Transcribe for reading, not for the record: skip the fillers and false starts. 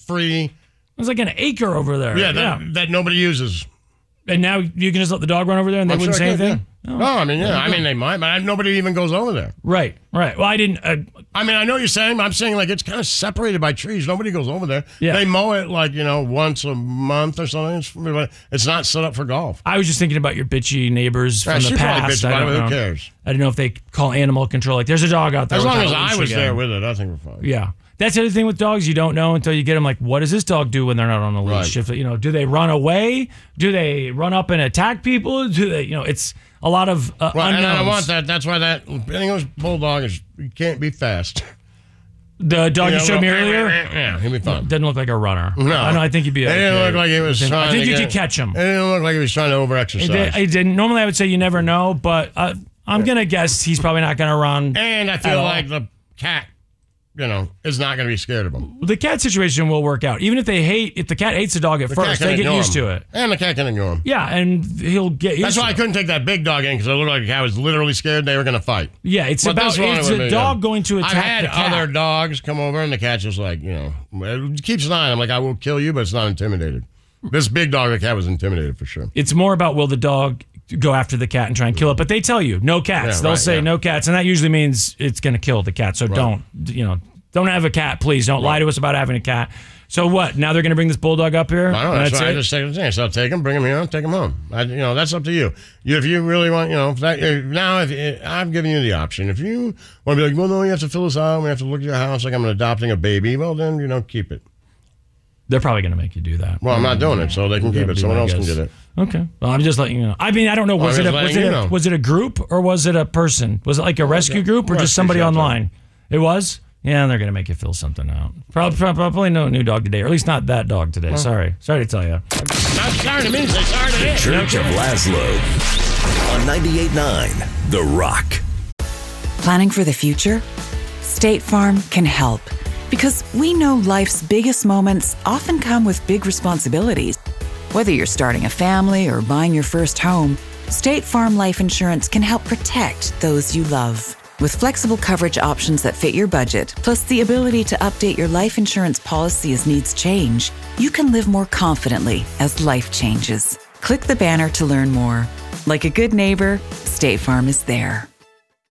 free. There's like an acre over there. Yeah, that nobody uses. And now you can just let the dog run over there and they wouldn't say anything? Yeah. No, I mean, they might, but nobody even goes over there. Right. Well, I didn't. I mean, I know what you're saying, but I'm saying like it's kind of separated by trees. Nobody goes over there. Yeah. They mow it like, once a month or something. It's not set up for golf. I was just thinking about your bitchy neighbors from the past. Who cares? I don't know if they call animal control. Like, there's a dog out there. As long as I was there with it, I think we're fine. Yeah. That's the other thing with dogs. You don't know until you get them. Like, what does this dog do when they're not on a leash? Right. If, do they run away? Do they run up and attack people? Do they, it's a lot of unknowns. And I want that. That's why that English bulldog you can't be fast. The dog you showed me earlier? Yeah, he'll be fun. Doesn't look like a runner. No. I think he'd be It didn't look like he was trying I think you could catch him. It didn't look like he was trying to over-exercise. It didn't. Normally I would say you never know, but I'm going to guess he's probably not going to run. And I feel like the cat, is not going to be scared of him. The cat situation will work out. Even if the cat hates the dog at first, they get used to it. And the cat can ignore him. Yeah, and he'll get used to it. That's why I couldn't take that big dog in, because it looked like the cat was literally scared they were going to fight. Yeah, it's a dog going to attack the cat. I've had other dogs come over, and the cat's just like, it keeps lying. I'm like, I will kill you, but it's not intimidated. This big dog, the cat was intimidated for sure. It's more about will the dog go after the cat and try and kill it. But they tell you, no cats. They'll say no cats, and that usually means it's going to kill the cat. So don't have a cat, please. Don't lie to us about having a cat. So what? Now they're going to bring this bulldog up here? I don't know. That's why I just take the chance. So I'll take him, bring him here, take him home. That's up to you. If you really want, I've given you the option. If you want to be like, well, no, you have to fill this out. We have to look at your house like I'm adopting a baby. Well, then, keep it. They're probably going to make you do that. Well, I'm not doing it, so they can keep it. Someone else can get it. Okay. Well, I'm just letting you know. I mean, I don't know. Was it a group or was it a person? Was it like a rescue group or just somebody online? It was? Yeah, they're going to make you fill something out. Probably no new dog today, or at least not that dog today. Sorry to tell you. Not sorry to me. Say sorry to me. Church of Laszlo on 98.9 The Rock. Planning for the future? State Farm can help. Because we know life's biggest moments often come with big responsibilities. Whether you're starting a family or buying your first home, State Farm Life Insurance can help protect those you love. With flexible coverage options that fit your budget, plus the ability to update your life insurance policy as needs change, you can live more confidently as life changes. Click the banner to learn more. Like a good neighbor, State Farm is there.